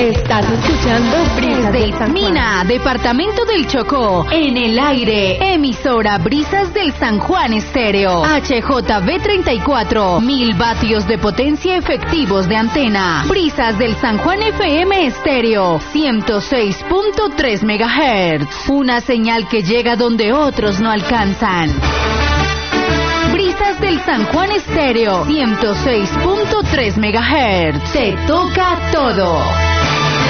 Estás escuchando Brisas del San Juan. Mina, departamento del Chocó. En el aire, emisora Brisas del San Juan Estéreo. HJB 34, 1000 vatios de potencia efectivos de antena. Brisas del San Juan FM Estéreo, 106.3 MHz. Una señal que llega donde otros no alcanzan. Brisas del San Juan Estéreo, 106.3 MHz. Te toca todo.